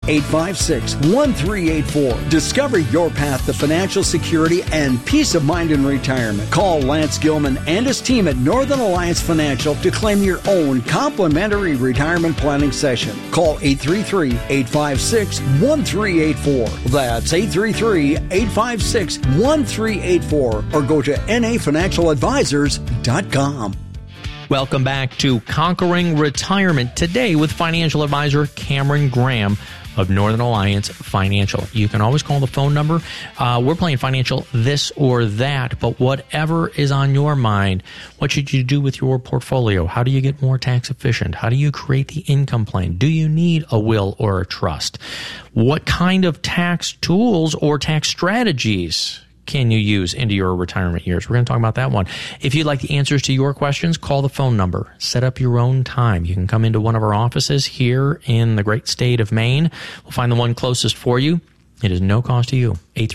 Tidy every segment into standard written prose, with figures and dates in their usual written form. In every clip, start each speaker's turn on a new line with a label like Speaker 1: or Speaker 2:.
Speaker 1: 833-856-1384. Discover your path to financial security and peace of mind in retirement. Call Lance Gilman and his team at Northern Alliance Financial to claim your own complimentary retirement planning session. Call 833-856-1384. That's 833-856-1384 or go to nafinancialadvisors.com.
Speaker 2: Welcome back to Conquering Retirement, today with financial advisor Cameron Graham of Northern Alliance Financial. You can always call the phone number. We're playing financial this or that, but whatever is on your mind, what should you do with your portfolio? How do you get more tax efficient? How do you create the income plan? Do you need a will or a trust? What kind of tax tools or tax strategies can you use into your retirement years? We're going to talk about that one. If you'd like the answers to your questions, call the phone number. Set up your own time. You can come into one of our offices here in the great state of Maine. We'll find the one closest for you. It is no cost to you.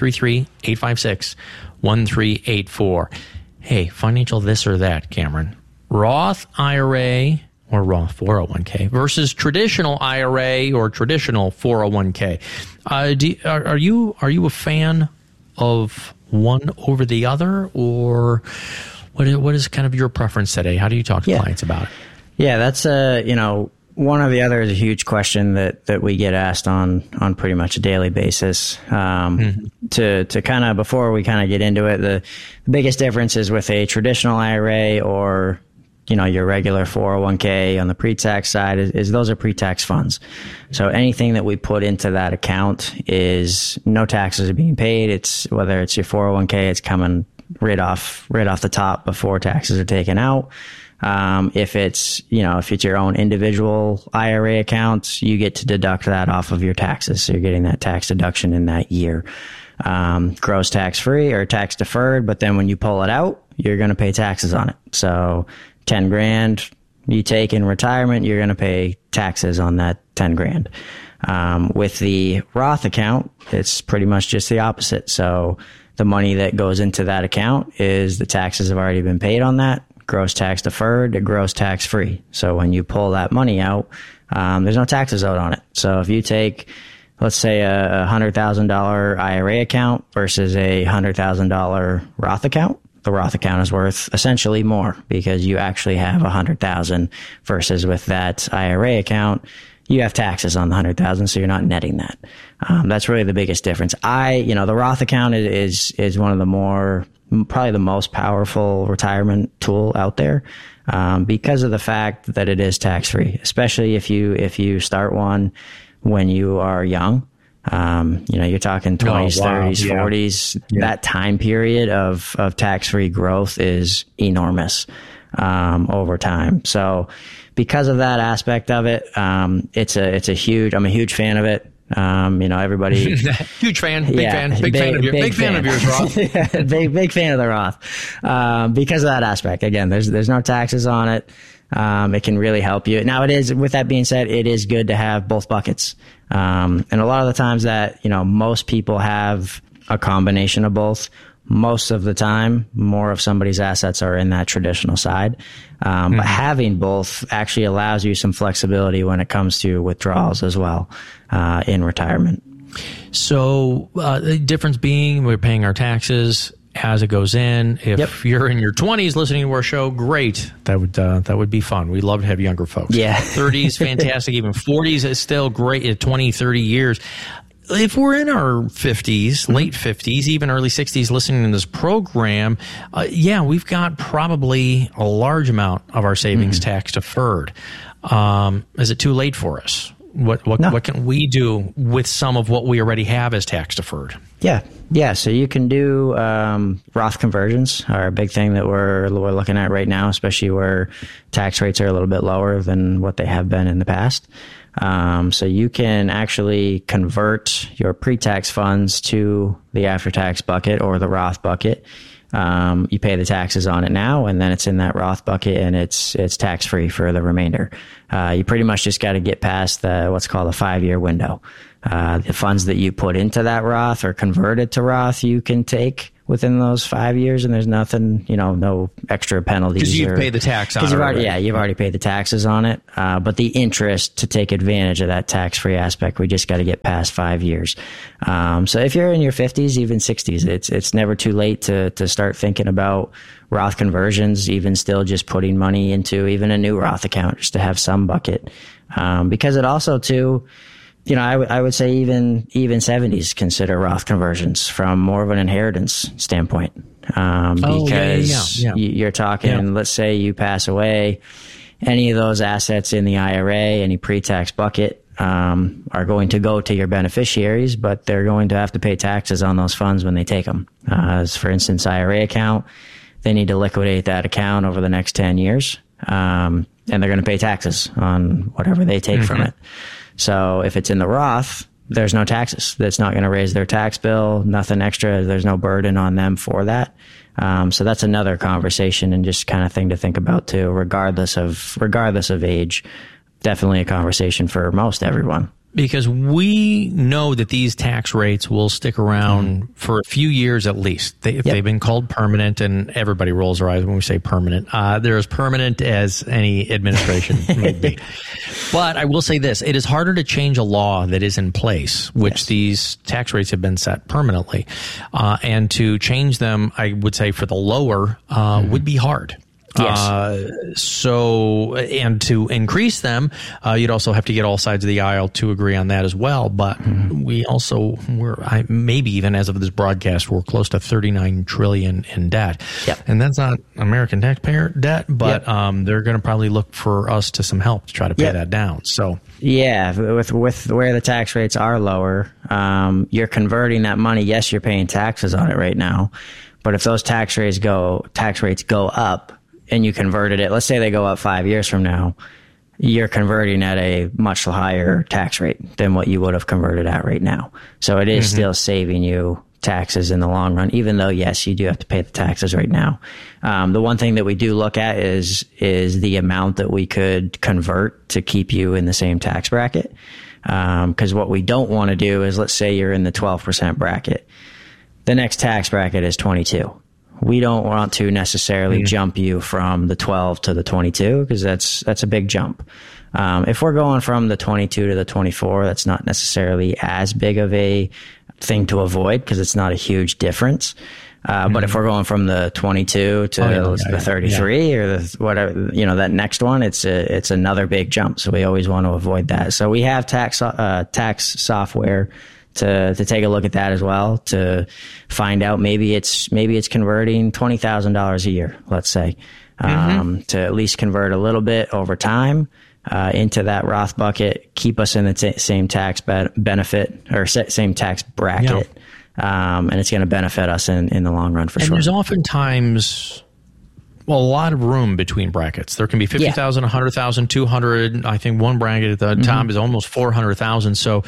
Speaker 2: 833-856-1384. Hey, financial this or that, Cameron. Roth IRA or Roth 401k versus traditional IRA or traditional 401k. Are you a fan of one over the other, or what is kind of your preference today? How do you talk to clients about it?
Speaker 3: Yeah, that's one or the other is a huge question that we get asked on pretty much a daily basis. To kind of, before we kind of get into it, the biggest difference is with a traditional IRA or your regular 401k on the pre-tax side is those are pre-tax funds. So anything that we put into that account is no taxes are being paid. It's whether it's your 401k, it's coming right off the top before taxes are taken out. If it's your own individual IRA account, you get to deduct that off of your taxes. So you're getting that tax deduction in that year. Gross tax free or tax deferred, but then when you pull it out, you're going to pay taxes on it. So 10 grand you take in retirement, you're going to pay taxes on that 10 grand. With the Roth account, it's pretty much just the opposite. So the money that goes into that account is the taxes have already been paid on that, gross tax deferred to gross tax free. So when you pull that money out, there's no taxes owed on it. So if you take, let's say a $100,000 IRA account versus a $100,000 Roth account, the Roth account is worth essentially more because you actually have $100,000 versus with that IRA account, you have taxes on the $100,000, so you're not netting that. That's really the biggest difference. The Roth account is one of the probably the most powerful retirement tool out there, because of the fact that it is tax free, especially if you start one when you are young. You're talking 20s, 30s, 40s. Yeah. That time period of tax-free growth is enormous over time. So because of that aspect of it, I'm a huge fan of it. Everybody
Speaker 2: huge fan, big fan of yours, Roth.
Speaker 3: Yeah, big fan of the Roth. Because of that aspect. Again, there's no taxes on it. It can really help you. Now with that being said, it is good to have both buckets. And a lot of the times that, most people have a combination of both. Most of the time, more of somebody's assets are in that traditional side. But having both actually allows you some flexibility when it comes to withdrawals as well, in retirement. So,
Speaker 2: the difference being we're paying our taxes as it goes in. If you're in your 20s listening to our show, great. That would be fun. We love to have younger folks.
Speaker 3: Yeah.
Speaker 2: 30s, fantastic. Even 40s is still great at 20, 30 years. If we're in our 50s, late 50s, even early 60s listening to this program, we've got probably a large amount of our savings tax deferred. Is it too late for us? What can we do with some of what we already have as tax deferred?
Speaker 3: Yeah. So you can do Roth conversions are a big thing that we're looking at right now, especially where tax rates are a little bit lower than what they have been in the past. So you can actually convert your pre-tax funds to the after-tax bucket or the Roth bucket. You pay the taxes on it now, and then it's in that Roth bucket, and it's tax-free for the remainder. You pretty much just got to get past what's called a 5-year window. The funds that you put into that Roth or converted to Roth, you can take within those 5 years, and there's nothing, no extra penalties.
Speaker 2: Because you've paid the tax on it.
Speaker 3: You've already paid the taxes on it. But the interest to take advantage of that tax-free aspect, we just got to get past 5 years. So if you're in your 50s, even 60s, it's never too late to start thinking about Roth conversions, even still just putting money into even a new Roth account just to have some bucket. Because it also too, I would say even 70s consider Roth conversions from more of an inheritance standpoint. Because you're talking, let's say you pass away, any of those assets in the IRA, any pre-tax bucket, are going to go to your beneficiaries, but they're going to have to pay taxes on those funds when they take them. As for instance, IRA account, they need to liquidate that account over the next 10 years. And they're going to pay taxes on whatever they take from it. So if it's in the Roth, there's no taxes. That's not going to raise their tax bill, nothing extra. There's no burden on them for that. So that's another conversation and just kind of thing to think about too, regardless of age. Definitely a conversation for most everyone.
Speaker 2: Because we know that these tax rates will stick around for a few years at least. They've been called permanent, and everybody rolls their eyes when we say permanent. They're as permanent as any administration might be. But I will say this, it is harder to change a law that is in place, which these tax rates have been set permanently. And to change them, I would say for the lower, would be hard.
Speaker 3: Yes.
Speaker 2: And to increase them, you'd also have to get all sides of the aisle to agree on that as well. But we also maybe even as of this broadcast, we're close to $39 trillion in debt.
Speaker 3: Yep.
Speaker 2: And that's not American taxpayer debt, but they're going to probably look for us to some help to try to pay that down. So
Speaker 3: with where the tax rates are lower, you're converting that money. Yes, you're paying taxes on it right now, but if those tax rates go up, and you converted it, let's say they go up 5 years from now, you're converting at a much higher tax rate than what you would have converted at right now. So it is still saving you taxes in the long run, even though, yes, you do have to pay the taxes right now. The one thing that we do look at is the amount that we could convert to keep you in the same tax bracket. Because what we don't want to do is, let's say you're in the 12% bracket. The next tax bracket is 22. We don't want to necessarily jump you from the 12 to the 22 because that's a big jump. If we're going from the 22 to the 24, that's not necessarily as big of a thing to avoid because it's not a huge difference. But if we're going from the 22 to the 33 or the whatever, that next one, it's another big jump. So we always want to avoid that. So we have tax software to take a look at that as well, to find out maybe it's converting $20,000 a year, let's say, to at least convert a little bit over time into that Roth bucket, keep us in the same tax benefit or same tax bracket, and it's going to benefit us in the long run for sure.
Speaker 2: And there's oftentimes a lot of room between brackets. There can be 50,000, 100,000, 200. I think one bracket at the top is almost 400,000. So,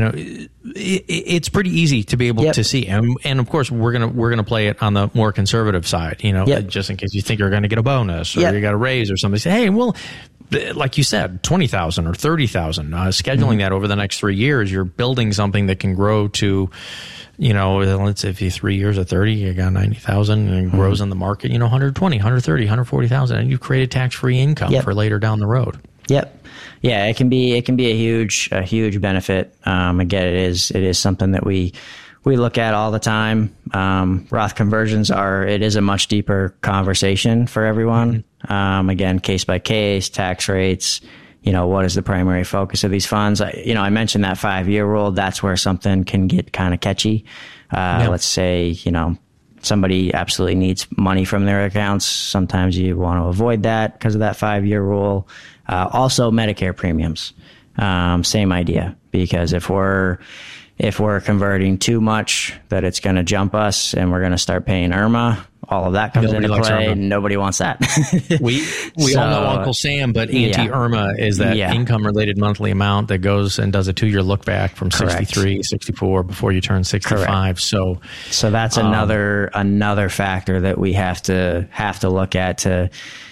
Speaker 2: it's pretty easy to be able to see. And of course, we're gonna play it on the more conservative side. Just in case you think you're going to get a bonus or you got a raise or something. Say, hey, well, like you said, 20,000 or 30,000. Scheduling that over the next 3 years, you're building something that can grow to. Let's say if you 3 years or 30, you got 90,000 and it grows in the market, 120, 130, 140,000, and you've created tax-free income for later down the road.
Speaker 3: Yep. Yeah, it can be a huge benefit. Again, it is something that we look at all the time. Roth conversions it is a much deeper conversation for everyone. Again, case by case, tax rates, what is the primary focus of these funds? I mentioned that 5-year rule. That's where something can get kind of catchy. Let's say, somebody absolutely needs money from their accounts. Sometimes you want to avoid that because of that 5-year rule. Also Medicare premiums. Same idea, because if we're converting too much, that it's going to jump us and we're going to start paying IRMA. All of that comes into play. Nobody wants that.
Speaker 2: we all know Uncle Sam, but anti-IRMA is that income-related monthly amount that goes and does a 2-year look back from 63, 64 before you turn 65. Correct. So
Speaker 3: that's another factor that we have to look at to,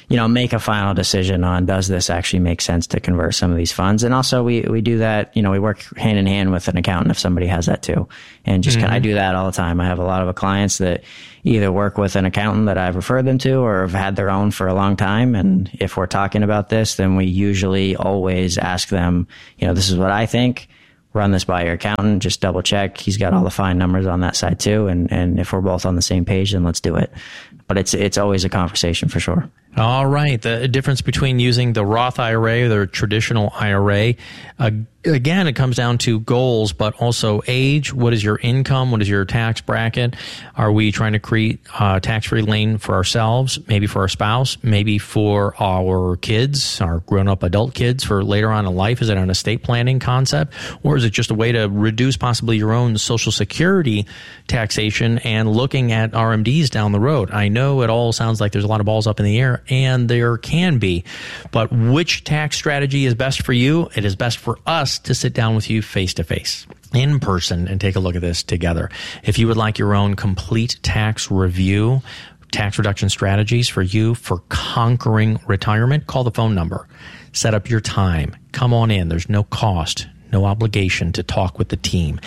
Speaker 3: make a final decision on, does this actually make sense to convert some of these funds? And also we do that, we work hand in hand with an accountant if somebody has that too. And just I do that all the time. I have a lot of clients that either work with an accountant that I've referred them to or have had their own for a long time. And if we're talking about this, then we usually always ask them, this is what I think. Run this by your accountant, just double check. He's got all the fine numbers on that side too. And if we're both on the same page, then let's do it. But it's always a conversation for sure.
Speaker 2: All right. The difference between using the Roth IRA or the traditional IRA, again, it comes down to goals, but also age. What is your income? What is your tax bracket? Are we trying to create a tax-free lane for ourselves, maybe for our spouse, maybe for our kids, our grown-up adult kids for later on in life? Is it an estate planning concept? Or is it just a way to reduce possibly your own Social Security taxation and looking at RMDs down the road? I know it all sounds like there's a lot of balls up in the air, and there can be. But which tax strategy is best for you? It is best for us to sit down with you face-to-face, in person, and take a look at this together. If you would like your own complete tax review, tax reduction strategies for you for conquering retirement, call the phone number. Set up your time. Come on in. There's no cost, no obligation to talk with the team.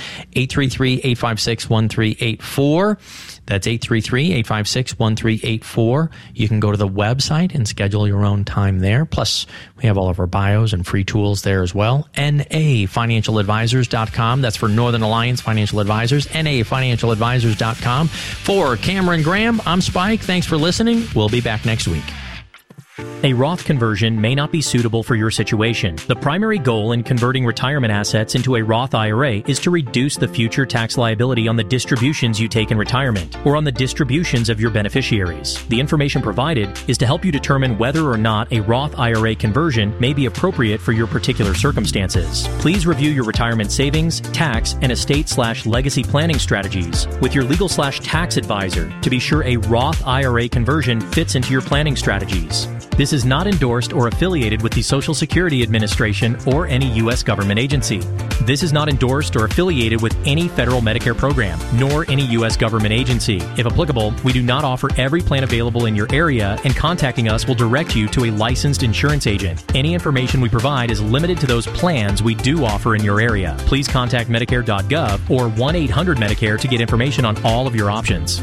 Speaker 2: 833-856-1384. That's 833-856-1384. You can go to the website and schedule your own time there. Plus, we have all of our bios and free tools there as well. NAFinancialadvisors.com. That's for Northern Alliance Financial Advisors. NAFinancialadvisors.com. For Cameron Graham, I'm Spike. Thanks for listening. We'll be back next week.
Speaker 4: A Roth conversion may not be suitable for your situation. The primary goal in converting retirement assets into a Roth IRA is to reduce the future tax liability on the distributions you take in retirement or on the distributions of your beneficiaries. The information provided is to help you determine whether or not a Roth IRA conversion may be appropriate for your particular circumstances. Please review your retirement savings, tax, and estate/legacy planning strategies with your legal/tax advisor to be sure a Roth IRA conversion fits into your planning strategies. This is not endorsed or affiliated with the Social Security Administration or any U.S. government agency. This is not endorsed or affiliated with any federal Medicare program, nor any U.S. government agency. If applicable, we do not offer every plan available in your area, and contacting us will direct you to a licensed insurance agent. Any information we provide is limited to those plans we do offer in your area. Please contact Medicare.gov or 1-800-MEDICARE to get information on all of your options.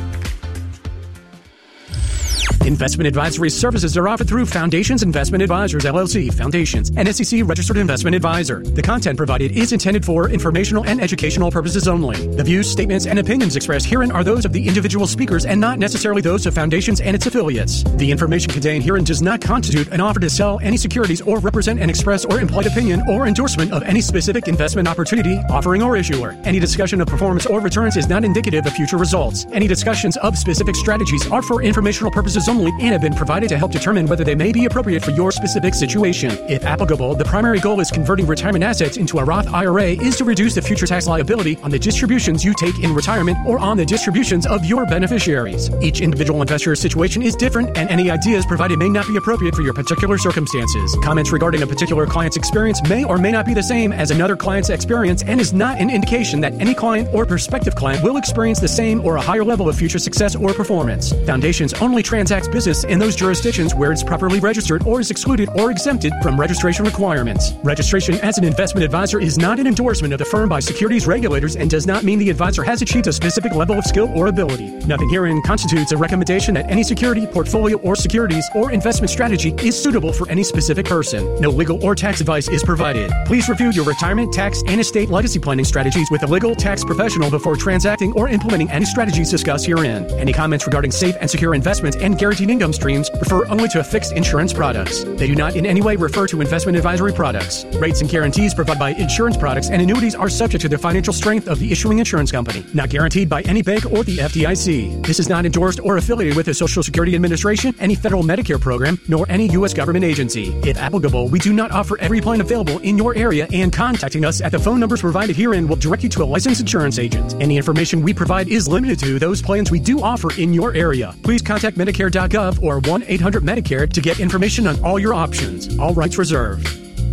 Speaker 5: Investment advisory services are offered through Foundations Investment Advisors, LLC, Foundations, an SEC-registered investment advisor. The content provided is intended for informational and educational purposes only. The views, statements, and opinions expressed herein are those of the individual speakers and not necessarily those of Foundations and its affiliates. The information contained herein does not constitute an offer to sell any securities or represent an express or implied opinion or endorsement of any specific investment opportunity, offering, or issuer. Any discussion of performance or returns is not indicative of future results. Any discussions of specific strategies are for informational purposes only and have been provided to help determine whether they may be appropriate for your specific situation. If applicable, the primary goal is converting retirement assets into a Roth IRA is to reduce the future tax liability on the distributions you take in retirement or on the distributions of your beneficiaries. Each individual investor's situation is different, and any ideas provided may not be appropriate for your particular circumstances. Comments regarding a particular client's experience may or may not be the same as another client's experience and is not an indication that any client or prospective client will experience the same or a higher level of future success or performance. Foundations only transacts business in those jurisdictions where it's properly registered or is excluded or exempted from registration requirements. Registration as an investment advisor is not an endorsement of the firm by securities regulators and does not mean the advisor has achieved a specific level of skill or ability. Nothing herein constitutes a recommendation that any security, portfolio, or securities or investment strategy is suitable for any specific person. No legal or tax advice is provided. Please review your retirement, tax, and estate legacy planning strategies with a legal tax professional before transacting or implementing any strategies discussed herein. Any comments regarding safe and secure investments and guaranteed income streams refer only to fixed insurance products. They do not in any way refer to investment advisory products. Rates and guarantees provided by insurance products and annuities are subject to the financial strength of the issuing insurance company, not guaranteed by any bank or the FDIC. This is not endorsed or affiliated with the Social Security Administration, any federal Medicare program, nor any U.S. government agency. If applicable, we do not offer every plan available in your area, and contacting us at the phone numbers provided herein will direct you to a licensed insurance agent. Any information we provide is limited to those plans we do offer in your area. Please contact Medicare.gov or 1-800-MEDICARE to get information on all your options. All rights reserved.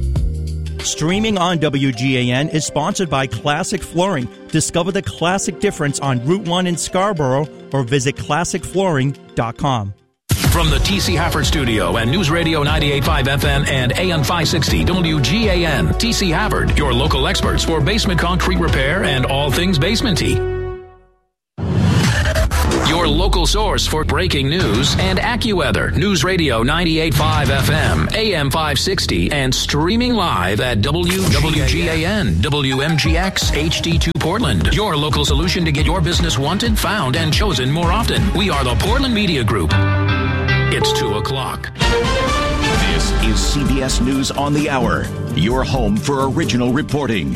Speaker 6: Streaming on WGAN is sponsored by Classic Flooring. Discover the classic difference on Route 1 in Scarborough or visit classicflooring.com.
Speaker 7: From the T.C. Hafford Studio and News Radio 98.5 FM and AM 560 WGAN. T.C. Hafford, your local experts for basement concrete repair and all things basement-y. Your local source for breaking news and AccuWeather. News Radio 98.5 FM, AM 560, and streaming live at WWGAN, WMGX, HD2 Portland. Your local solution to get your business wanted, found, and chosen more often. We are the Portland Media Group. It's 2 o'clock.
Speaker 8: This is CBS News on the Hour, your home for original reporting.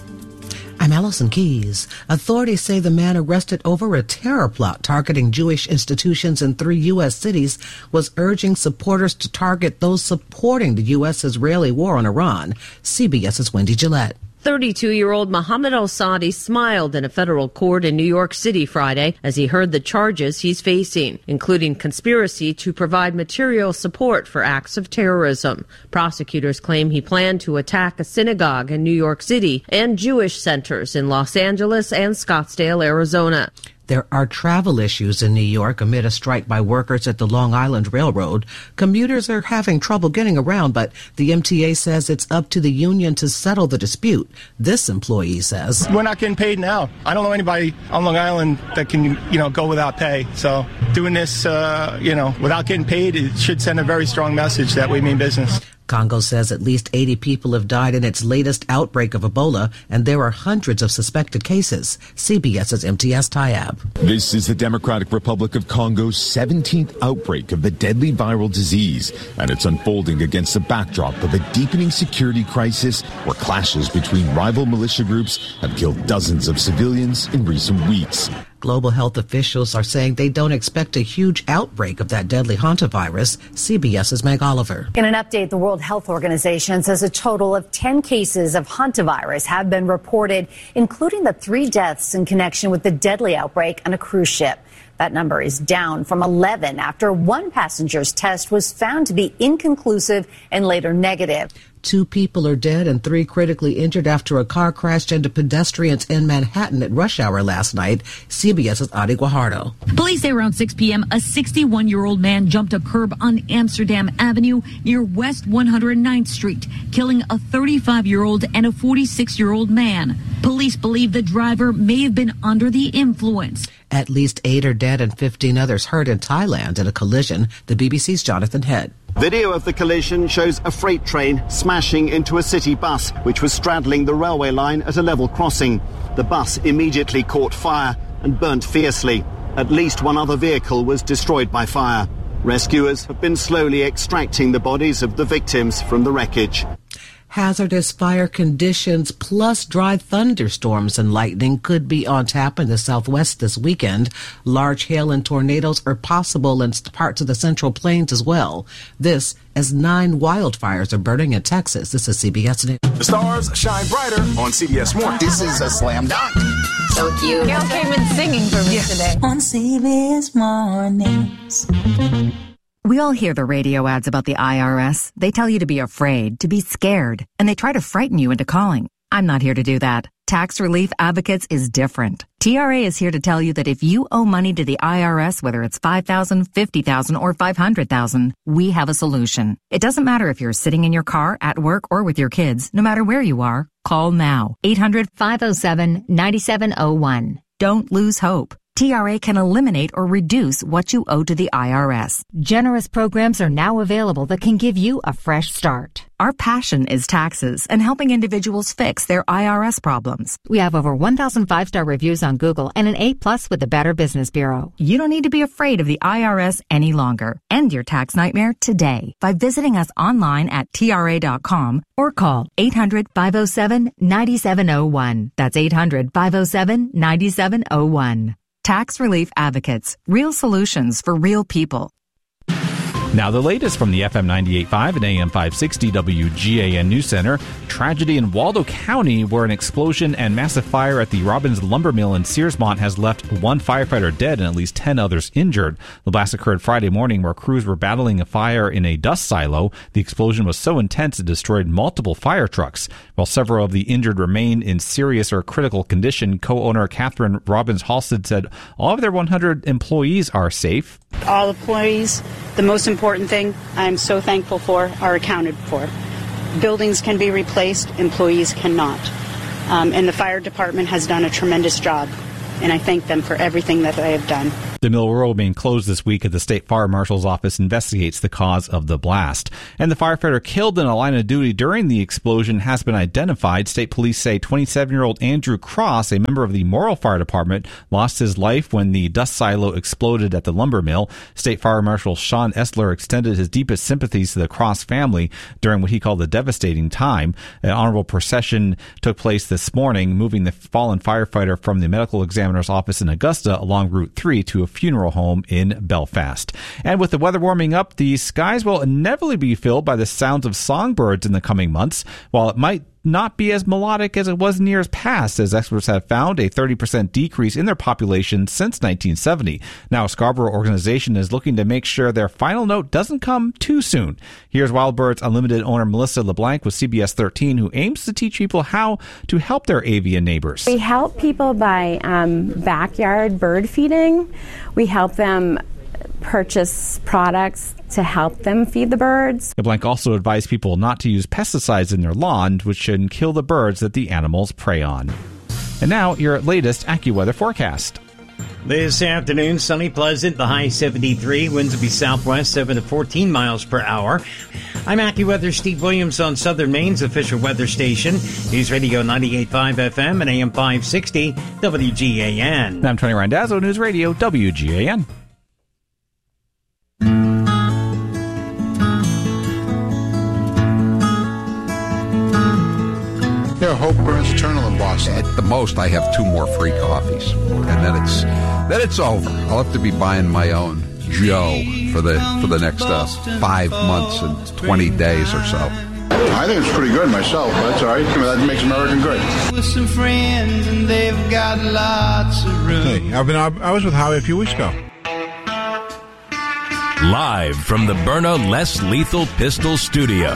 Speaker 9: I'm Allison Keyes. Authorities say the man arrested over a terror plot targeting Jewish institutions in 3 U.S. cities was urging supporters to target those supporting the U.S.-Israeli war on Iran. CBS's Wendy Gillette.
Speaker 10: 32-year-old Mohammed al-Saadi smiled in a federal court in New York City Friday as he heard the charges he's facing, including conspiracy to provide material support for acts of terrorism. Prosecutors claim he planned to attack a synagogue in New York City and Jewish centers in Los Angeles and Scottsdale, Arizona.
Speaker 9: There are travel issues in New York amid a strike by workers at the Long Island Railroad. Commuters are having trouble getting around, but the MTA says it's up to the union to settle the dispute. This employee says,
Speaker 11: "We're not getting paid now. I don't know anybody on Long Island that can, go without pay. So doing this, without getting paid, it should send a very strong message that we mean business."
Speaker 9: Congo says at least 80 people have died in its latest outbreak of Ebola, and there are hundreds of suspected cases. CBS's MTS Tayab.
Speaker 12: This is the Democratic Republic of Congo's 17th outbreak of the deadly viral disease, and it's unfolding against the backdrop of a deepening security crisis where clashes between rival militia groups have killed dozens of civilians in recent weeks.
Speaker 9: Global health officials are saying they don't expect a huge outbreak of that deadly hantavirus. CBS's Meg Oliver.
Speaker 13: In an update, the World Health Organization says a total of 10 cases of hantavirus have been reported, including the 3 deaths in connection with the deadly outbreak on a cruise ship. That number is down from 11 after one passenger's test was found to be inconclusive and later negative.
Speaker 9: 2 people are dead and 3 critically injured after a car crashed into pedestrians in Manhattan at rush hour last night. CBS's Adi Guajardo.
Speaker 14: Police say around 6 p.m., a 61-year-old man jumped a curb on Amsterdam Avenue near West 109th Street, killing a 35-year-old and a 46-year-old man. Police believe the driver may have been under the influence.
Speaker 9: At least 8 are dead and 15 others hurt in Thailand in a collision. The BBC's Jonathan Head.
Speaker 15: Video of the collision shows a freight train smashing into a city bus, which was straddling the railway line at a level crossing. The bus immediately caught fire and burnt fiercely. At least one other vehicle was destroyed by fire. Rescuers have been slowly extracting the bodies of the victims from the wreckage.
Speaker 9: Hazardous fire conditions plus dry thunderstorms and lightning could be on tap in the southwest this weekend. Large hail and tornadoes are possible in parts of the Central Plains as well. This as 9 wildfires are burning in Texas. This is CBS News.
Speaker 16: The stars shine brighter on CBS Mornings.
Speaker 17: This is a slam dunk.
Speaker 18: So cute. Gail came in singing for me today.
Speaker 19: On CBS Mornings.
Speaker 20: We all hear the radio ads about the IRS. They tell you to be afraid, to be scared, and they try to frighten you into calling. I'm not here to do that. Tax Relief Advocates is different. TRA is here to tell you that if you owe money to the IRS, whether it's $5,000, $50,000, or $500,000, we have a solution. It doesn't matter if you're sitting in your car, at work, or with your kids. No matter where you are, call now. 800-507-9701. Don't lose hope. TRA can eliminate or reduce what you owe to the IRS.
Speaker 21: Generous programs are now available that can give you a fresh start.
Speaker 20: Our passion is taxes and helping individuals fix their IRS problems.
Speaker 21: We have over 1,000 5-star reviews on Google and an A+ with the Better Business Bureau.
Speaker 20: You don't need to be afraid of the IRS any longer. End your tax nightmare today by visiting us online at TRA.com or call 800-507-9701. That's 800-507-9701. Tax Relief Advocates. Real solutions for real people.
Speaker 17: Now the latest from the FM 98.5 and AM 560 WGAN News Center. Tragedy in Waldo County, where an explosion and massive fire at the Robbins Lumber Mill in Searsmont has left one firefighter dead and at least 10 others injured. The blast occurred Friday morning where crews were battling a fire in a dust silo. The explosion was so intense it destroyed multiple fire trucks. While several of the injured remain in serious or critical condition, co-owner Catherine Robbins Halstead said all of their 100 employees are safe.
Speaker 22: All employees, the most important thing I'm so thankful for, are accounted for. Buildings can be replaced, employees cannot. And the fire department has done a tremendous job, and I thank them for everything that they have done.
Speaker 17: The mill will remain closed this week as the state fire marshal's office investigates the cause of the blast. And the firefighter killed in a line of duty during the explosion has been identified. State police say 27-year-old Andrew Cross, a member of the Morrill Fire Department, lost his life when the dust silo exploded at the lumber mill. State Fire Marshal Sean Essler extended his deepest sympathies to the Cross family during what he called a devastating time. An honorable procession took place this morning, moving the fallen firefighter from the medical examiner's office in Augusta along Route 3 to a funeral home in Belfast. And with the weather warming up, the skies will inevitably be filled by the sounds of songbirds in the coming months. While it might not be as melodic as it was in years past, as experts have found a 30% decrease in their population since 1970. Now, a Scarborough organization is looking to make sure their final note doesn't come too soon. Here's Wild Birds Unlimited owner Melissa LeBlanc with CBS 13, who aims to teach people how to help their avian neighbors.
Speaker 23: We help people by backyard bird feeding. We help them purchase products to help them feed the birds.
Speaker 17: LeBlanc also advised people not to use pesticides in their lawn, which can kill the birds that the animals prey on. And now, your latest AccuWeather forecast.
Speaker 24: This afternoon, sunny, pleasant, the high 73, winds will be southwest 7 to 14 miles per hour. I'm AccuWeather Steve Williams on Southern Maine's official weather station, News Radio 98.5 FM and AM 560 WGAN.
Speaker 17: I'm Tony Randazzo, News Radio WGAN.
Speaker 25: Yeah, hope burns eternal in Boston.
Speaker 26: At the most, I have 2 more free coffees, and then it's over. I'll have to be buying my own Joe for the next 5 months and 20 days or so.
Speaker 25: I think it's pretty good myself, but that's all right. That makes America great.
Speaker 27: With some friends, and they've got lots of room.
Speaker 25: Hey, I was with Howie a few weeks ago.
Speaker 28: Live from the Byrna Less Lethal Pistol Studio.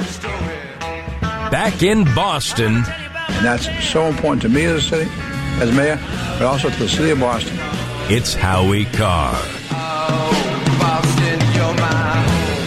Speaker 28: Back in Boston.
Speaker 25: And that's so important to me as a city, as mayor, but also to the city of Boston.
Speaker 28: It's Howie Carr.
Speaker 27: Oh, Boston, you're my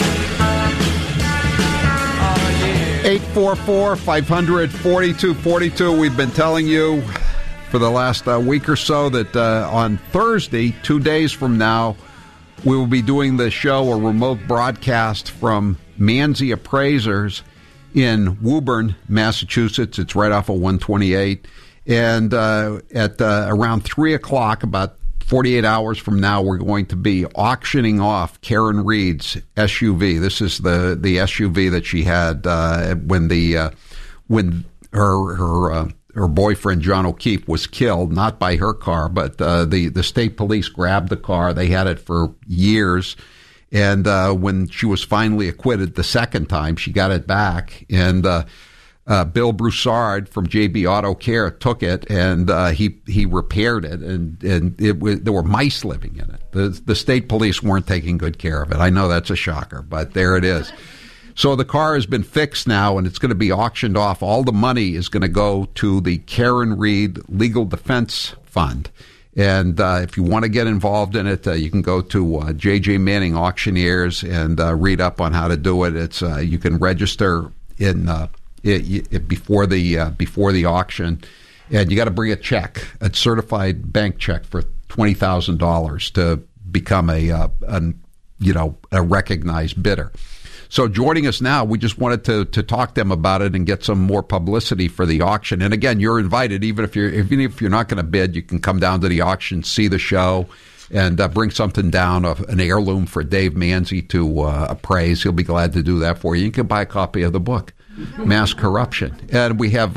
Speaker 27: home.
Speaker 26: 844-500-4242. We've been telling you for the last week or so that on Thursday, 2 days from now, we will be doing the show, a remote broadcast from Manzi Appraisers in Woburn, Massachusetts. It's right off of 128. And at around 3 o'clock, about 48 hours from now, we're going to be auctioning off Karen Reed's SUV. This is the SUV that she had when her boyfriend, John O'Keefe, was killed, not by her car, but the state police grabbed the car. They had it for years. And when she was finally acquitted the second time, she got it back. And Bill Broussard from JB Auto Care took it, and he repaired it. And there were mice living in it. The state police weren't taking good care of it. I know that's a shocker, but there it is. So the car has been fixed now, and it's going to be auctioned off. All the money is going to go to the Karen Reed Legal Defense Fund. And if you want to get involved in it, you can go to J.J. Manning Auctioneers and read up on how to do it. It's you can register before the auction, and you got to bring a check, a certified bank check for $20,000 to become a recognized bidder. So joining us now, we just wanted to talk to them about it and get some more publicity for the auction. And again, you're invited. Even if you're not going to bid, you can come down to the auction, see the show, and bring something down, an heirloom for Dave Manzi to appraise. He'll be glad to do that for you. You can buy a copy of the book, Mass Corruption, and we have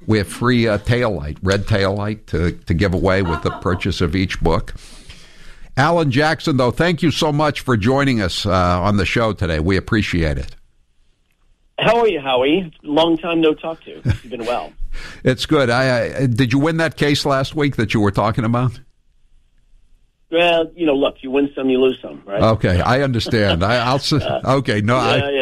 Speaker 26: free taillight, red taillight to give away with the purchase of each book. Alan Jackson, though, thank you so much for joining us on the show today. We appreciate it.
Speaker 1: How are you, Howie? Long time no talk to. You've been well.
Speaker 26: It's good. Did you win that case last week that you were talking about?
Speaker 1: Well, look, you win some, you lose some, right?
Speaker 26: Okay, I understand. Okay, no,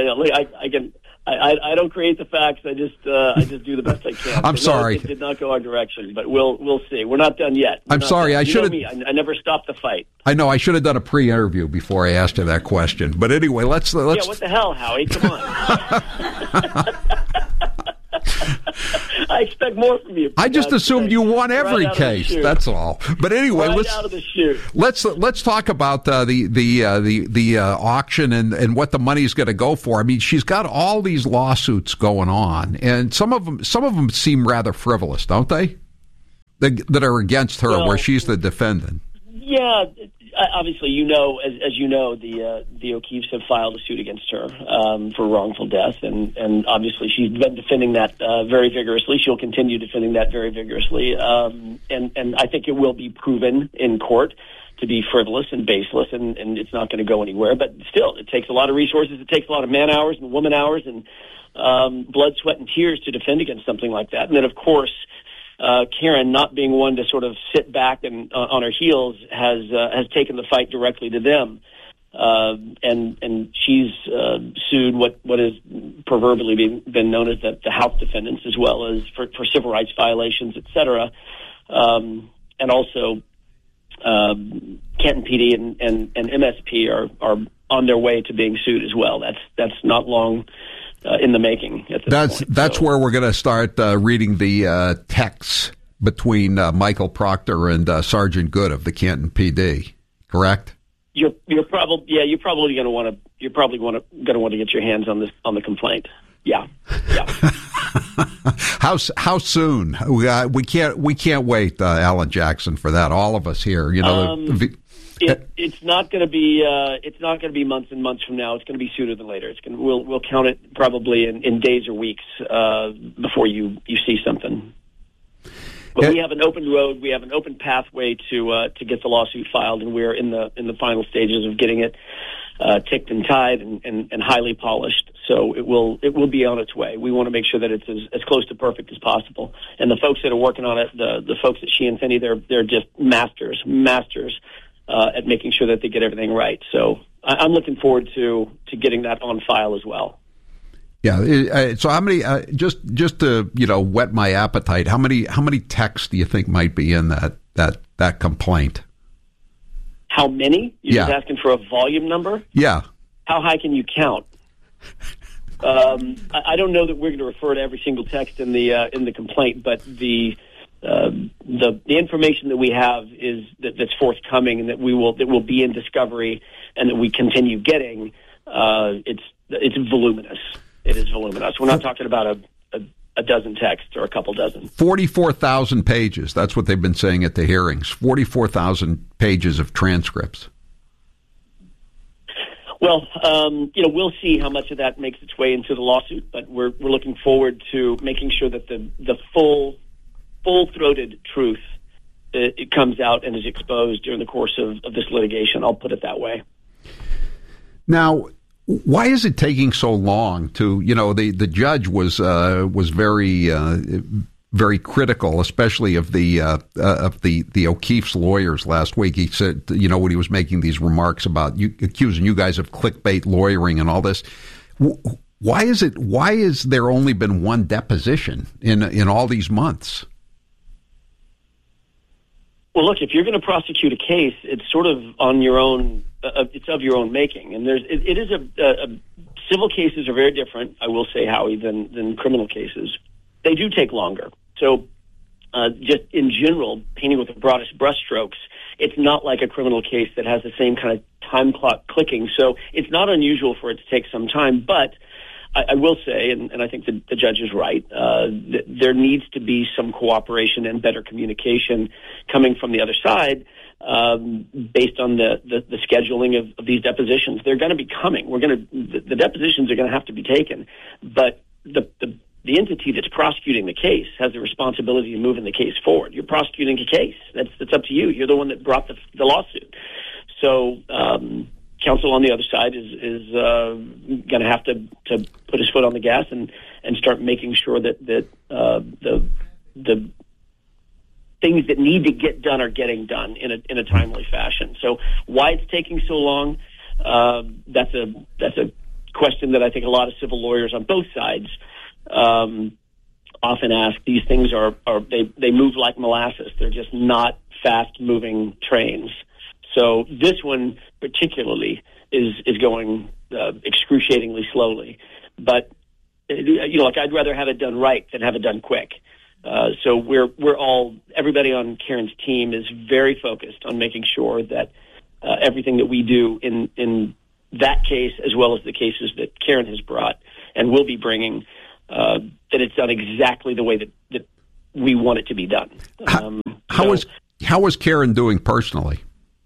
Speaker 1: I don't create the facts. I just do the best I can.
Speaker 26: I'm sorry.
Speaker 1: It did not go our direction, but we'll see. We're not done yet.
Speaker 26: I'm sorry. I should have.
Speaker 1: I never stopped the fight.
Speaker 26: I know. I should have done a pre-interview before I asked you that question. But anyway, let's.
Speaker 1: Yeah. What the hell, Howie? Come on. I expect more from you.
Speaker 26: I just assumed you won every case. That's all. But anyway,
Speaker 1: out of the chute.
Speaker 26: Let's talk about the auction and what the money's going to go for. I mean, she's got all these lawsuits going on, and some of them seem rather frivolous, don't they? That are against her, where she's the defendant.
Speaker 1: Yeah. Obviously, as you know, the O'Keeffes have filed a suit against her for wrongful death, and obviously she's been defending that very vigorously. She'll continue defending that very vigorously, and I think it will be proven in court to be frivolous and baseless, and it's not going to go anywhere. But still, it takes a lot of resources. It takes a lot of man hours and woman hours and blood, sweat, and tears to defend against something like that. And then, of course, Karen, not being one to sort of sit back and on her heels, has taken the fight directly to them, and she's sued what has proverbially been known as the House defendants, as well as for civil rights violations, et cetera, and also Canton PD and MSP are on their way to being sued as well. That's not long in the making at this point.
Speaker 26: That's where we're going to start reading the texts between Michael Proctor and Sergeant Good of the Canton PD. Correct?
Speaker 1: You're probably going to want to get your hands on the complaint. Yeah.
Speaker 26: How soon? We can't wait, Alan Jackson, for that. All of us here,
Speaker 1: It's not going to be months and months from now. It's going to be sooner than later. We'll count it probably in days or weeks before you see something. But we have an open road. We have an open pathway to get the lawsuit filed, and we're in the final stages of getting it ticked and tied and highly polished. So it will be on its way. We want to make sure that it's as close to perfect as possible. And the folks that are working on it, the folks at She and Finney, they're just masters at making sure that they get everything right. So I'm looking forward to getting that on file as well.
Speaker 26: Yeah. So how many? Just to whet my appetite. How many texts do you think might be in that complaint?
Speaker 1: How many? You're just asking for a volume number?
Speaker 26: Yeah.
Speaker 1: How high can you count? I don't know that we're going to refer to every single text in the complaint, but the information that we have is that's forthcoming and that will be in discovery and that we continue getting. It's voluminous. It is voluminous. We're not talking about a dozen texts or a couple dozen.
Speaker 26: 44,000 pages. That's what they've been saying at the hearings. 44,000 pages of transcripts.
Speaker 1: Well, we'll see how much of that makes its way into the lawsuit, but we're looking forward to making sure that the full-throated truth it comes out and is exposed during the course of this litigation. I'll put it that way.
Speaker 26: Now, why is it taking so long to, the judge was very, very critical, especially of the O'Keeffe's lawyers last week. He said, when he was making these remarks about accusing you guys of clickbait lawyering and all this. Why is there only been one deposition in all these months?
Speaker 1: Well, look, if you're going to prosecute a case, it's sort of on your own. It's of your own making, and it is civil cases are very different. I will say, Howie, than criminal cases. They do take longer. So, just in general, painting with the broadest brushstrokes, it's not like a criminal case that has the same kind of time clock clicking. So, it's not unusual for it to take some time, but I will say, and I think the judge is right, there needs to be some cooperation and better communication coming from the other side based on the scheduling of these depositions. They're going to be coming. The depositions are going to have to be taken, but the entity that's prosecuting the case has the responsibility of moving the case forward. You're prosecuting a case. That's up to you. You're the one that brought the lawsuit. So counsel on the other side is going to have to put his foot on the gas and start making sure that the things that need to get done are getting done in a timely fashion. So why it's taking so long, that's a question that I think a lot of civil lawyers on both sides often ask. These things they move like molasses. They're just not fast-moving trains. So this one particularly is going excruciatingly slowly. But I'd rather have it done right than have it done quick. So everybody on Karen's team is very focused on making sure that everything that we do in that case, as well as the cases that Karen has brought and will be bringing, that it's done exactly the way that we want it to be done.
Speaker 26: How is Karen doing personally?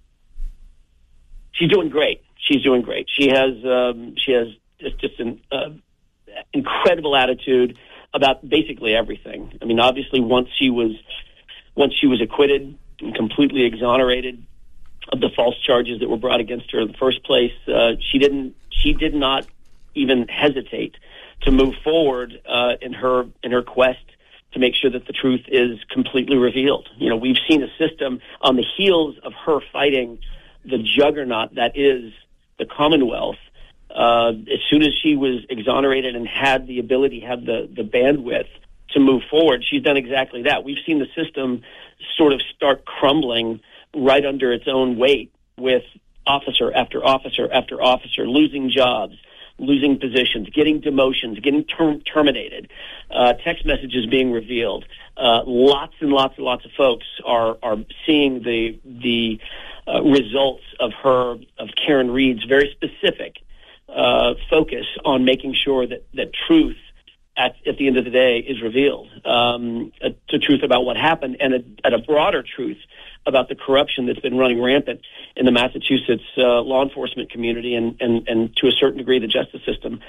Speaker 1: She's doing great. She has just an incredible attitude about basically everything. I mean, obviously, once she was acquitted and completely exonerated of the false charges that were brought against her in the first place, she did not even hesitate to move forward in her quest to make sure that the truth is completely revealed. We've seen a system on the heels of her fighting the juggernaut that is the Commonwealth. As soon as she was exonerated and had the ability, had the bandwidth to move forward, she's done exactly that. We've seen the system sort of start crumbling right under its own weight, with officer after officer after officer losing jobs, losing positions, getting demotions, getting terminated, text messages being revealed. Lots and lots and lots of folks are seeing the results of Karen Reed's very specific focus on making sure that truth at the end of the day is revealed, the truth about what happened, and a broader truth about the corruption that's been running rampant in the Massachusetts law enforcement community and to a certain degree the justice system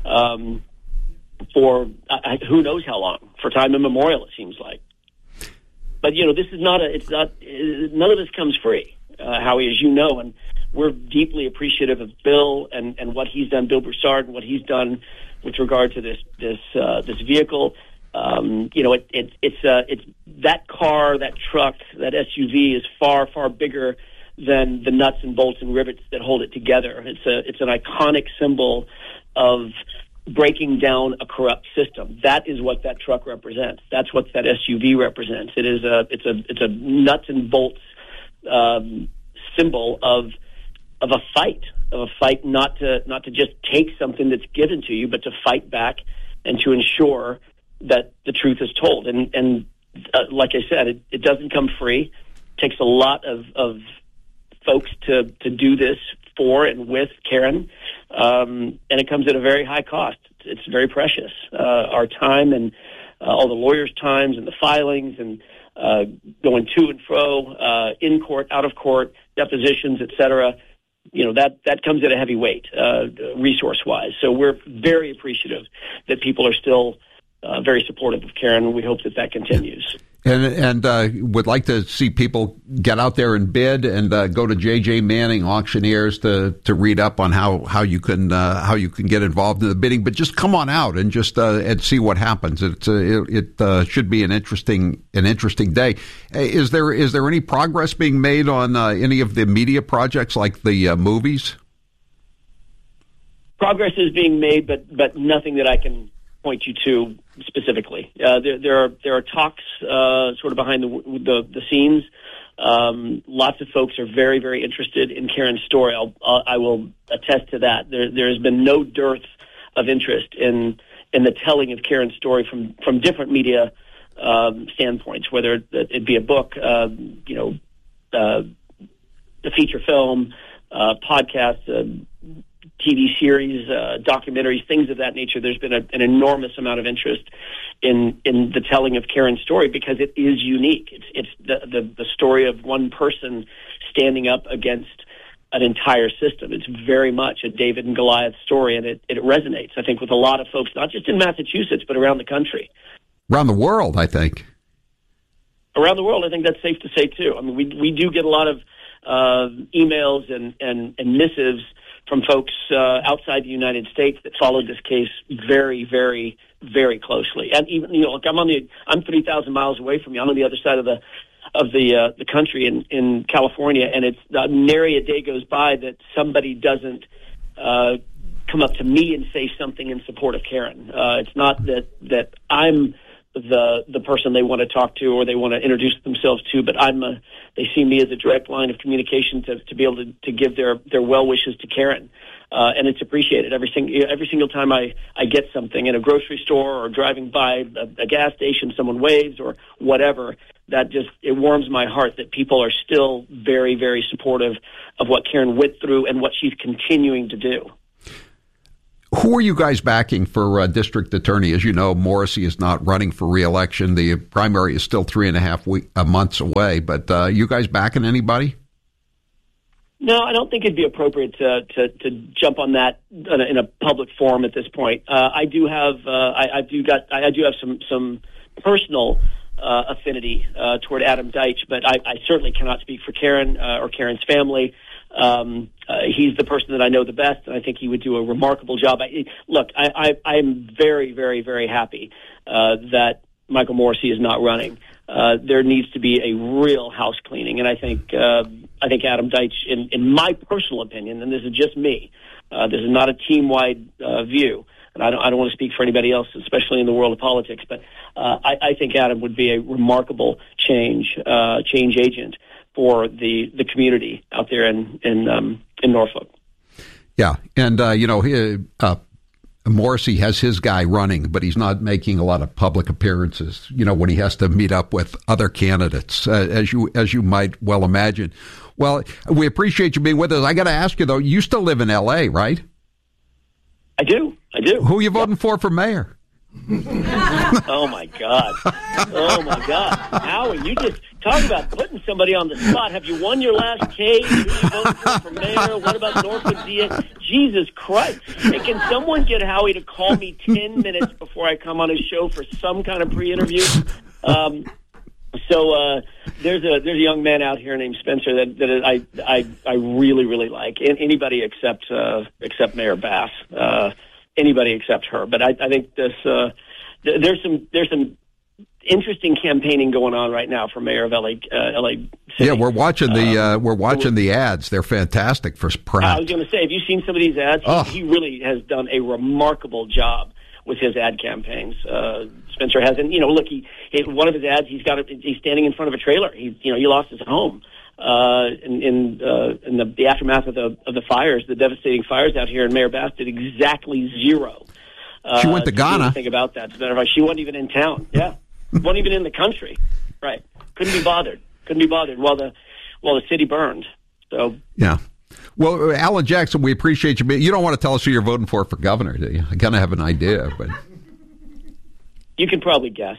Speaker 1: for who knows how long, for time immemorial, it seems like. But this is none of this comes free, Howie, as you know, and we're deeply appreciative of Bill and what he's done, Bill Broussard, and what he's done with regard to this vehicle. It's that car, that truck, that SUV is far, far bigger than the nuts and bolts and rivets that hold it together. It's an iconic symbol of breaking down a corrupt system. That is what that truck represents. That's what that SUV represents. It's a nuts and bolts symbol of a fight not to just take something that's given to you, but to fight back and to ensure that the truth is told. And like I said, it doesn't come free. It takes a lot of folks to do this for and with Karen, and it comes at a very high cost. It's very precious. Our time and all the lawyers' times and the filings and going to and fro, in court, out of court, depositions, etc. That comes at a heavy weight, resource-wise. So we're very appreciative that people are still very supportive of Karen, and we hope that continues.
Speaker 26: And would like to see people get out there and bid and go to J.J. Manning Auctioneers to read up on how you can get involved in the bidding. But just come on out and just and see what happens. It should be an interesting day. Is there any progress being made on any of the media projects like the movies?
Speaker 1: Progress is being made, but nothing that I can point you to specifically. There are talks sort of behind the scenes. Lots of folks are very, very interested in Karen's story. I will attest to that. There has been no dearth of interest in the telling of Karen's story from different media standpoints, whether it be a book, the feature film, podcast, TV series, documentaries, things of that nature. There's been an enormous amount of interest in the telling of Karen's story because it is unique. It's the story of one person standing up against an entire system. It's very much a David and Goliath story, and it resonates, I think, with a lot of folks, not just in Massachusetts, but around the country.
Speaker 26: Around the world, I think.
Speaker 1: Around the world, I think that's safe to say, too. I mean, we do get a lot of emails and missives from folks outside the United States that followed this case very, very, very closely. And even, look, I'm 3,000 miles away from you. I'm on the other side of the country in California, and it's nary a day goes by that somebody doesn't come up to me and say something in support of Karen. It's not that I'm the person they want to talk to or they want to introduce themselves to, but they see me as a direct line of communication to be able to give their well wishes to Karen. And it's appreciated every single time I get something in a grocery store or driving by a gas station, someone waves or whatever. It warms my heart that people are still very, very supportive of what Karen went through and what she's continuing to do.
Speaker 26: Who are you guys backing for district attorney? As you know, Morrissey is not running for re-election. The primary is still 3.5 months away. But you guys backing anybody?
Speaker 1: No, I don't think it'd be appropriate to jump on that in a public forum at this point. I do have some personal affinity toward Adam Deitch, but I certainly cannot speak for Karen or Karen's family. He's the person that I know the best, and I think he would do a remarkable job. I'm very, very, very happy that Michael Morrissey is not running. There needs to be a real house cleaning, and I think Adam Deitch, in my personal opinion, and this is just me, this is not a team-wide view, and I don't want to speak for anybody else, especially in the world of politics, but I think Adam would be a remarkable change agent for the community out there in Norfolk.
Speaker 26: Yeah, and Morrissey has his guy running, but he's not making a lot of public appearances, when he has to meet up with other candidates, as you might well imagine. Well, we appreciate you being with us. I got to ask you, though, you still live in L.A., right?
Speaker 1: I do.
Speaker 26: Who are you voting for mayor?
Speaker 1: Oh, my God. Howie, you just talk about putting somebody on the spot. Have you won your last case? Who you voting for mayor? What about Norfolk DA? Jesus Christ. Hey, can someone get Howie to call me 10 minutes before I come on his show for some kind of pre-interview? So there's a young man out here named Spencer that I really, really like. Anybody except Mayor Bass. Anybody except her. But I think there's some interesting campaigning going on right now for mayor of LA City.
Speaker 26: Yeah, we're watching the ads. They're fantastic for Pratt.
Speaker 1: I was going to say, have you seen some of these ads? He really has done a remarkable job with his ad campaigns. Spencer has, and look, one of his ads, he's standing in front of a trailer. He lost his home in the aftermath of the fires, the devastating fires out here, and Mayor Bass did exactly zero.
Speaker 26: She went to Ghana.
Speaker 1: Think about that. As a matter of fact, she wasn't even in town. Yeah, wasn't even in the country. Right, couldn't be bothered while the city burned. So
Speaker 26: yeah. Well, Alan Jackson, we appreciate you. You don't want to tell us who you're voting for governor, do you? I kind of have an idea, but
Speaker 1: you can probably guess.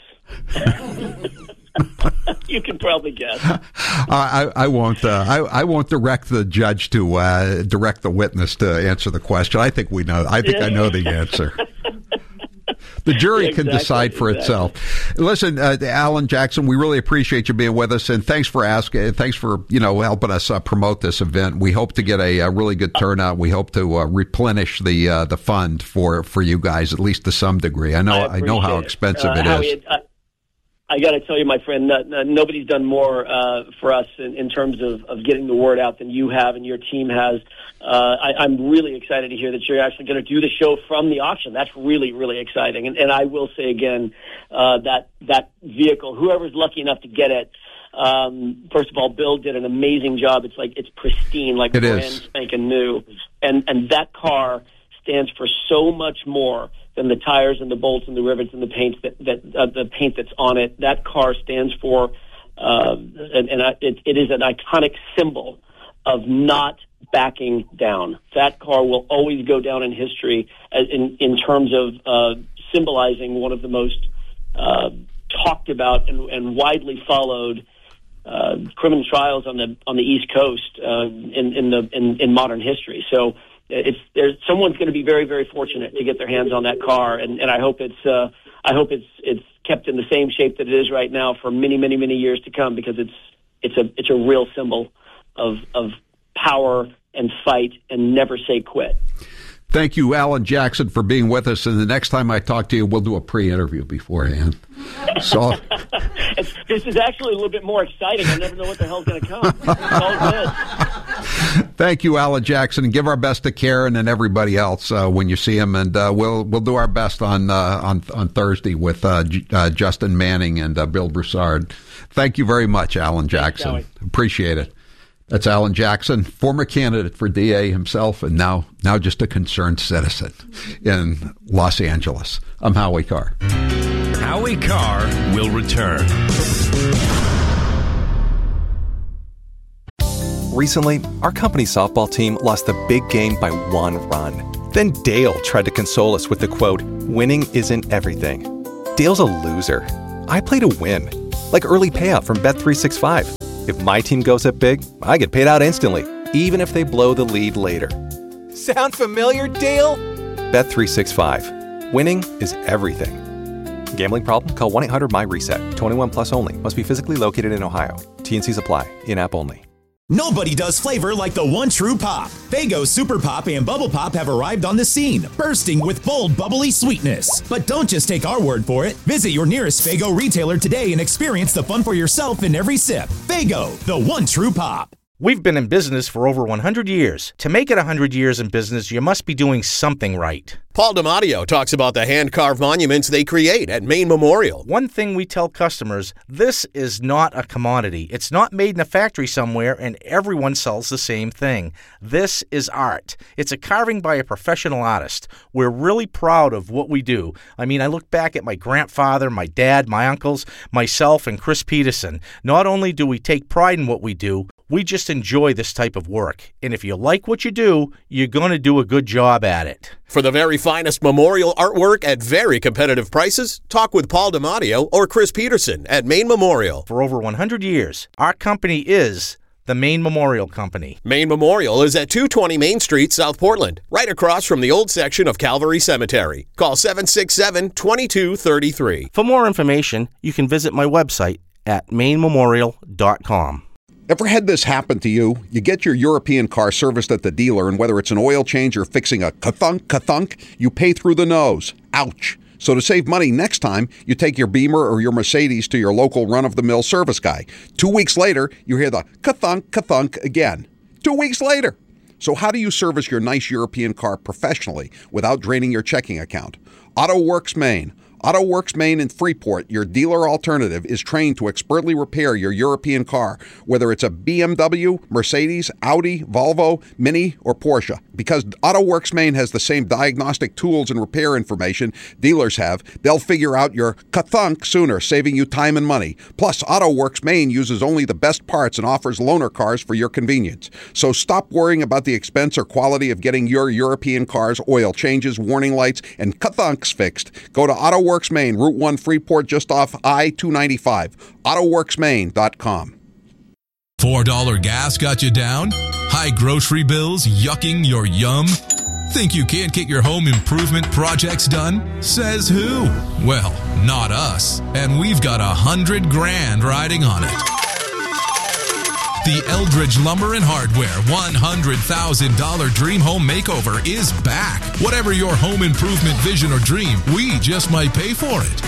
Speaker 1: You can probably guess.
Speaker 26: I won't. I won't direct the judge to direct the witness to answer the question. I think we know. I think I know the answer. The jury can decide for itself. Listen, Alan Jackson, we really appreciate you being with us, and thanks for asking. Thanks for helping us promote this event. We hope to get a really good turnout. We hope to replenish the fund for you guys, at least to some degree. I know how expensive it is.
Speaker 1: I got to tell you, my friend, nobody's done more for us in terms of getting the word out than you have and your team has. I'm really excited to hear that you're actually going to do the show from the auction. That's really, really exciting. And I will say again, that vehicle, whoever's lucky enough to get it, first of all, Bill did an amazing job. It's pristine, like brand spanking new. And that car stands for so much more than the tires and the bolts and the rivets and the paint the paint that's on it. That car stands for, it is an iconic symbol of not backing down. That car will always go down in history in terms of symbolizing one of the most talked about and widely followed criminal trials on the East Coast in modern history. So someone's going to be very, very fortunate to get their hands on that car, and I hope it's kept in the same shape that it is right now for many, many, many years to come, because it's a real symbol of power and fight and never say quit.
Speaker 26: Thank you, Alan Jackson, for being with us. And the next time I talk to you, we'll do a pre-interview beforehand. So
Speaker 1: this is actually a little bit more exciting. I never know what the hell's going to come. It's all good.
Speaker 26: Thank you, Alan Jackson, and give our best to Karen and everybody else when you see him. And we'll do our best on Thursday with Justin Manning and Bill Broussard. Thank you very much, Alan Jackson.
Speaker 1: Thanks,
Speaker 26: appreciate it. That's Alan Jackson, former candidate for DA himself, and now just a concerned citizen in Los Angeles. I'm Howie Carr.
Speaker 28: Howie Carr will return.
Speaker 2: Recently, our company's softball team lost the big game by 1 run. Then Dale tried to console us with the quote, "Winning isn't everything." Dale's a loser. I play to win, like early payout from Bet365. If my team goes up big, I get paid out instantly, even if they blow the lead later. Sound familiar, Dale? Bet365. Winning is everything. Gambling problem? Call 1-800-MY-RESET. 21 plus only. Must be physically located in Ohio. T&Cs apply. In-app only.
Speaker 3: Nobody does flavor like the one true pop. Faygo Super Pop and Bubble Pop have arrived on the scene, bursting with bold, bubbly sweetness. But don't just take our word for it. Visit your nearest Faygo retailer today and experience the fun for yourself in every sip. Faygo, the one true pop.
Speaker 4: We've been in business for over 100 years. To make it 100 years in business, you must be doing something right.
Speaker 5: Paul DiMatteo talks about the hand-carved monuments they create at Maine Memorial.
Speaker 4: One thing we tell customers, this is not a commodity. It's not made in a factory somewhere and everyone sells the same thing. This is art. It's a carving by a professional artist. We're really proud of what we do. I mean, I look back at my grandfather, my dad, my uncles, myself, and Chris Peterson. Not only do we take pride in what we do, we just enjoy this type of work. And if you like what you do, you're going to do a good job at it.
Speaker 5: For the very finest memorial artwork at very competitive prices, talk with Paul DiMatteo or Chris Peterson at Maine Memorial.
Speaker 4: For over 100 years, our company is the Maine Memorial Company.
Speaker 5: Maine Memorial is at 220 Main Street, South Portland, right across from the old section of Calvary Cemetery. Call 767-2233.
Speaker 4: For more information, you can visit my website at mainememorial.com.
Speaker 26: Ever had this happen to you? You get your European car serviced at the dealer, and whether it's an oil change or fixing a ka-thunk, you pay through the nose. Ouch. So to save money next time, you take your Beamer or your Mercedes to your local run-of-the-mill service guy. 2 weeks later, you hear the ka-thunk again. 2 weeks later. So how do you service your nice European car professionally without draining your checking account? AutoWorks Maine. AutoWorks Maine in Freeport, your dealer alternative, is trained to expertly repair your European car, whether it's a BMW, Mercedes, Audi, Volvo, Mini, or Porsche. Because AutoWorks Maine has the same diagnostic tools and repair information dealers have, they'll figure out your ka-thunk sooner, saving you time and money. Plus, AutoWorks Maine uses only the best parts and offers loaner cars for your convenience. So stop worrying about the expense or quality of getting your European car's oil changes, warning lights, and ka-thunks fixed. Go to AutoWorks Maine, Route 1 Freeport, just off I-295. AutoWorksMaine.com.
Speaker 6: $4 gas got you down? High grocery bills yucking your yum? Think you can't get your home improvement projects done? Says who? Well, not us. And we've got $100,000 riding on it. The Eldridge Lumber and Hardware $100,000 Dream Home Makeover is back. Whatever your home improvement vision or dream, we just might pay for it.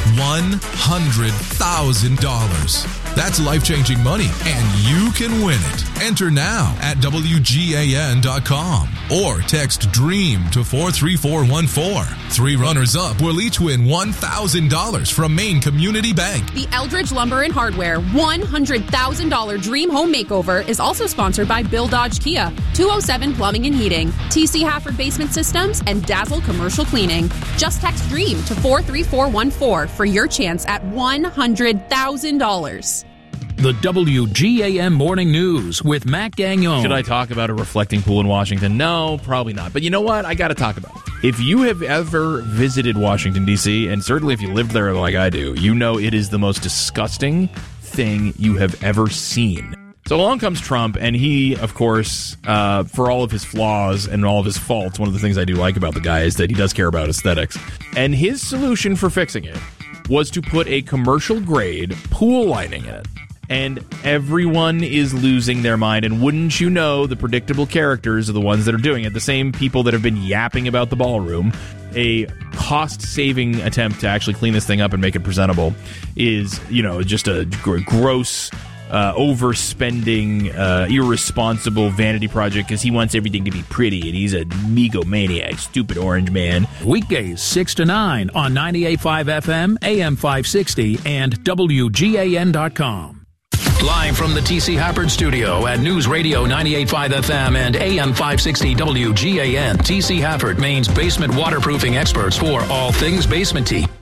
Speaker 6: $100,000. That's life-changing money, and you can win it. Enter now at WGAN.com or text DREAM to 43414. 3 runners-up will each win $1,000 from Maine Community Bank.
Speaker 7: The Eldridge Lumber and Hardware $100,000 Dream Home Makeover is also sponsored by Bill Dodge Kia, 207 Plumbing and Heating, TC Hafford Basement Systems, and Dazzle Commercial Cleaning. Just text DREAM to 43414 for your chance at $100,000.
Speaker 8: The WGAM Morning News with Matt Gagnon.
Speaker 10: Should I talk about a reflecting pool in Washington? No, probably not. But you know what? I got to talk about it. If you have ever visited Washington, D.C., and certainly if you lived there like I do, you know it is the most disgusting thing you have ever seen. So along comes Trump, and he, of course, for all of his flaws and all of his faults, one of the things I do like about the guy is that he does care about aesthetics. And his solution for fixing it was to put a commercial-grade pool lining in it. and everyone is losing their mind. And wouldn't you know, the predictable characters are the ones that are doing it. The same people that have been yapping about the ballroom. A cost-saving attempt to actually clean this thing up and make it presentable is, just a gross, overspending, irresponsible vanity project because he wants everything to be pretty, and he's a megomaniac, stupid orange man.
Speaker 8: Weekdays 6 to 9 on 98.5 FM, AM 560, and WGAN.com. Live from the T.C. Hafford Studio at News Radio 98.5 FM and AM 560 WGAN, T.C. Hafford, Maine's basement waterproofing experts for all things basement-y.